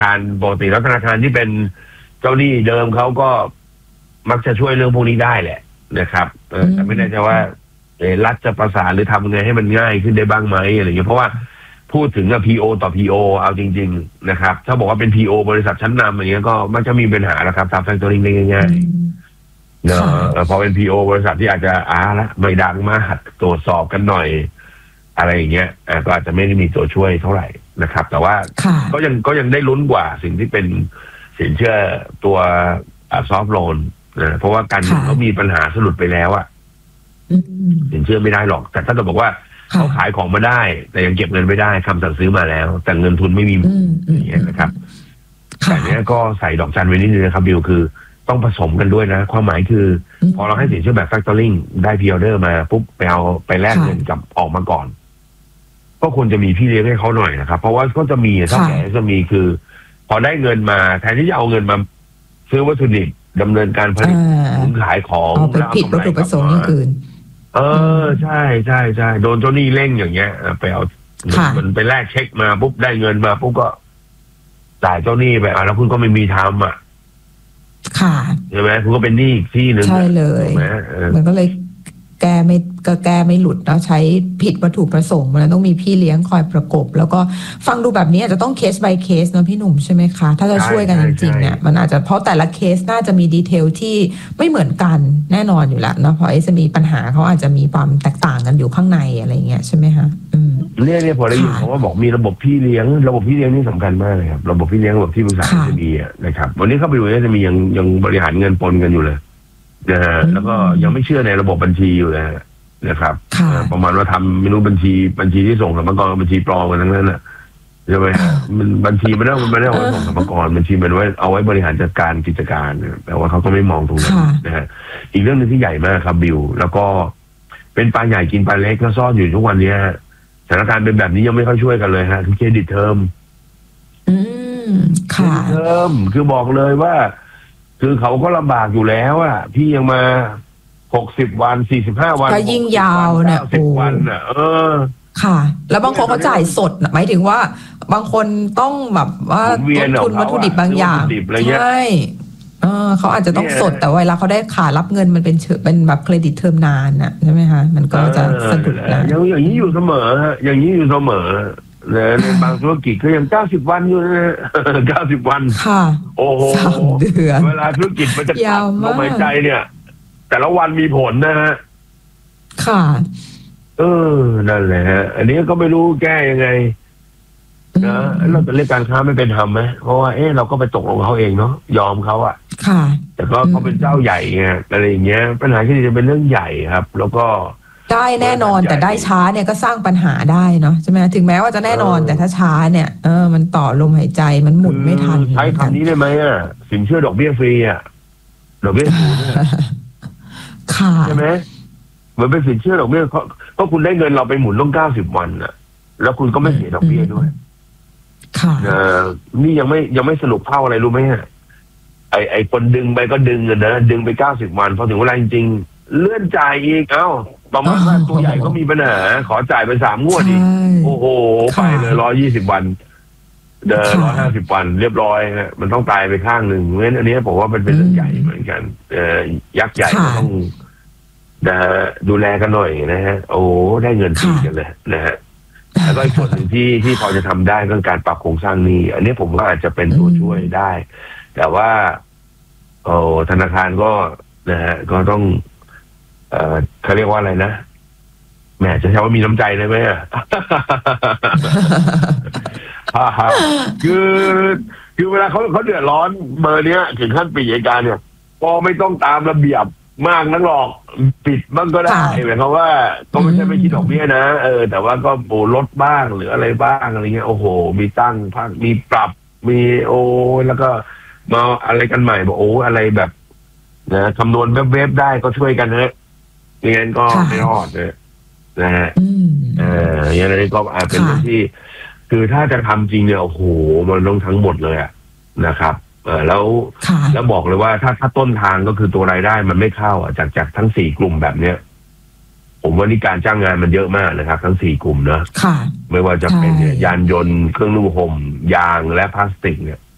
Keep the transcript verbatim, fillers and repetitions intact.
การปกติแล้วธนาคารที่เป็นเจ้าหนี้เดิมเขาก็มักจะช่วยเรื่องพวกนี้ได้แหละนะครับเออแต่ไม่แน่ใจว่ารัฐจะประสานหรือทำไงให้มันง่ายขึ้นได้บ้างไหมอะไรอย่างเงี้ยเพราะว่าพูดถึงอะ พี โอ ต่อ พี โอ เอาจริงๆนะครับถ้าบอกว่าเป็น พี โอ บริษัทชั้นนำอย่างเงี้ยก็มักจะมีปัญหาแล้วครับทำแฟคทอริ่งได้ง่ายๆเนาะพอเป็น พี โอ บริษัทที่อาจจะอ่าละไม่ดังมากตรวจสอบกันหน่อยอะไรอย่างเงี้ยก็อาจจะไม่ได้มีตัวช่วยเท่าไหร่นะครับแต่ว่าก็ยังก็ยังได้ลุ้นกว่าสิ่งที่เป็นสินเชื่อตัวซอฟท์โลนนะเพราะว่าการเงินเขามีปัญหาสลุดไปแล้วอะสินเชื่อไม่ได้หรอกแต่ถ้าจะบอกว่าเขาขายของมาได้แต่ยังเก็บเงินไม่ได้คำสั่งซื้อมาแล้วแต่เงินทุนไม่มีอย่างเงี้ยนะครับแต่เนี้ยก็ใส่ดอกจันไว้นิดนึงนะครับบิวคือต้องผสมกันด้วยนะความหมายคือพอเราให้สินเชื่อแบบแฟคทอริ่งได้พรีออเดอร์มาปุ๊บไปเอาไปแลกเงินกับออกมาก่อนก็ควรจะมีพี่เลี้ยงให้เขาหน่อยนะครับเพราะว่าก็จะมีถ้าแก่จะมีคือพอได้เงินมาแทนที่จะเอาเงินมาซื้อวัตถุดิบดำเนินการผลิตขายของแล้วผิดวัตถุประสงค์อย่างอื่นเออใช่ใช่ใช่โดนเจ้าหนี้เร่งอย่างเงี้ยไปเอามันไปแลกเช็คมาปุ๊บได้เงินมาปุ๊บก็จ่ายเจ้าหนี้ไปอ่ะแล้วคุณก็ไม่มีทำอ่ะค่ะใช่ไหมคุณก็เป็นหนี้อีกที่หนึ่งใช่เลยมันก็เลยแก้ไม่ก็แก้ไม่หลุดแล้วใช้ผิดวัตถุประสงค์มันต้องมีพี่เลี้ยงคอยประกบแล้วก็ฟังดูแบบนี้อาจจะต้องเคส by เคสเนาะพี่หนุ่มใช่ไหมคะถ้าจะช่วยกันจริงๆเนี่ยมันอาจจะเพราะแต่ละเคสน่าจะมีดีเทลที่ไม่เหมือนกันแน่นอนอยู่แล้วเนาะเพราะ เอส เอ็ม อี ปัญหาเขาอาจจะมีความแตกต่างกันอยู่ข้างในอะไรเงี้ยใช่ไหมคะอืมเนี่ยเนี่ยพอได้ยินเขาว่าบอกมีระบบพี่เลี้ยงระบบพี่เลี้ยงนี่สำคัญมากเลยครับระบบพี่เลี้ยงระบบที่ปรึกษา เอส เอ็ม อี อ่ะนะครับวันนี้เข้าไปดู เอส เอ็ม อี ยังยังบริหารเงินปนกันอยู่เลยนะฮะแล้วก็ยังไม่เชื่อในระบบบัญชีอยู่เลยนะครับประมาณว่าทำไม่รู้บัญชีบัญชีที่ส่งสรรพากรบัญชีปลอมกันทั้งนั้นน่ะใช่ไหมมันบัญชีมันไม่ได้มันไม่ได้เอาไว้ส่งสรรพากรบัญชีมันไว้เอาไว้บริหารจัดการกิจการแต่ว่าเขาก็ไม่มองตรงนั้นนะฮะอีกเรื่องนึงที่ใหญ่มากครับบิวแล้วก็เป็นปลาใหญ่กินปลาเล็กก็ซ่อนอยู่ทุกวันนี้สถานการณ์เป็นแบบนี้ยังไม่ค่อยช่วยกันเลยฮะคือเครดิตเทอมอืมค่ะเทอมคือบอกเลยว่าคือเขาก็ลำบากอยู่แล้วอ่ะพี่ยังมาหกสิบวันสี่สิบห้าวันก็ยิ่งยาวเนี่ยสิบวันอ่ะเออค่ะแล้วบางคนเขาจ่ายสดหมายถึงว่าบางคนต้องแบบว่าต้นทุนวัตถุดิบบางอย่างใช่เออเขาอาจจะต้องสดแต่เวลาเขาได้ขารับเงินมันเป็นเป็นแบบเครดิตเทอมนานอ่ะใช่ไหมคะมันก็จะสะดุดนะอย่างอย่างนี้อยู่เสมอฮะอย่างนี้อยู่เสมอในบางธุรกิจก็ยังเก้าสิบวันอยู่นะเก้าสิบวันค่ะโอ้โหสามเดือนเวลาธุรกิจมันจะกลับลมหายใจเนี่ยแต่ละวันมีผลนะฮะค่ะเออนั่นแหละฮะอันนี้ก็ไม่รู้แก้ยังไงนะเราจะเรียกการค้าไม่เป็นธรรมไหมเพราะว่าเออเราก็ไปตกลงเขาเองเนาะยอมเขาอะค่ะแต่ก็เขาเป็นเจ้าใหญ่ไงอะไรอย่างเงี้ยปัญหาที่จะเป็นเรื่องใหญ่ครับแล้วก็ได้แน่นอนแต่ได้ช้าเนี่ยก็สร้างปัญหาได้เนาะใช่ไหมถึงแม้ว่าจะแน่นอนแต่ถ้าช้าเนี่ยเออมันต่อลมหายใจมันหมุนไม่ทันใช้คำนี้ได้ไหมอ่ะสินเชื่อดอกเบี้ยฟรีอ่ะดอกเบี้ยศูนย์ใช่ไหมเหมือนเป็นสินเชื่อดอกเบี้ยเพราะเพราะคุณได้เงินเราไปหมุนต้องเก้าสิบวันอ่ะแล้วคุณก็ไม่เสียดอกเบี้ยด้วยค่ะนี่ยังไม่ยังไม่สรุปเท่าอะไรรู้ไหมฮะไอไอคนดึงไปก็ดึงอะนะดึงไปเก้าสิบวันพอถึงเวลาจริงๆเลื่อนจ่ายอีกเอ้าประมาณว่าตัวใหญ่ก็มีปัญหาขอจ่ายไปสามงวดอีกโอ้โหไปเลยร้อยยี่สิบวันเดินร้อยห้าสิบวันเรียบร้อยฮะมันต้องตายไปข้างหนึ่งเพราะฉะนั้นอันนี้ผมว่ามันเป็นเรื่องใหญ่เหมือนกันเอ่อยักษ์ใหญ่ต้องนะฮะดูแลกันหน่อยนะฮะโอ้ได้เงินฟรีกันเลยนะฮะแล้วก็อีกส่วนหนึ่งที่ที่พอจะทำได้ก็การปรับโครงสร้างหนี้อันนี้ผมว่าอาจจะเป็นตัวช่วยได้ แต่ว่าโอ้ธนาคารก็นะฮะก็ต้องเอ่อเขาเรียกว่าอะไรนะแหมจะใช้ว่ามีน้ำใจได้ไหมอ่ะ คือคือเวลาเขาเขาเดือดร้อนเบอร์เนี้ยถึงขั้นปิดกิจการเนี่ยก็ไม่ต้องตามระเบียบมากนักหรอกปิดบ้างก็ได้หมายความว่าก็ไม่ใช่ไม่คิดดอกเบี้ยนะเออแต่ว่าก็โอ้ลดบ้างหรืออะไรบ้างอะไรเงี้ยโอ้โหมีตั้งพักมีปรับมีโอ้แล้วก็มาอะไรกันใหม่บอกโอ้อะไรแบบนะคำนวณเว็บๆได้ก็ช่วยกันนะอย่างนั้นก็ไม่รอดเลยนะฮะเอออย่างนี้ก็อาจเป็นเรื่องที่คือถ้าจะทำจริงเนี่ยโอ้โหมันต้องทั้งหมดเลยอะนะครับเออแล้วแล้วบอกเลยว่าถ้าถ้าต้นทางก็คือตัวรายได้มันไม่เข้าอ่ะจากจากทั้งสี่กลุ่มแบบเนี้ยผมว่านี่การจ้างงานมันเยอะมากนะครับทั้งสี่กลุ่มเนอะไม่ว่าจะเป็นเนี่ยยานยนต์เครื่องนุ่งห่มยางและพลาสติกเนี่ย